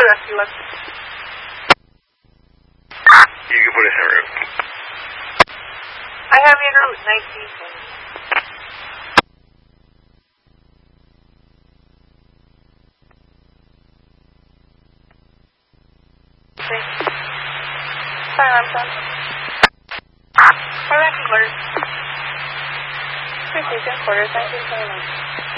rescue one. You can put us en route. I have you en route 1920. Firearms on. Fire ranking quarters. Precision quarters, 1921.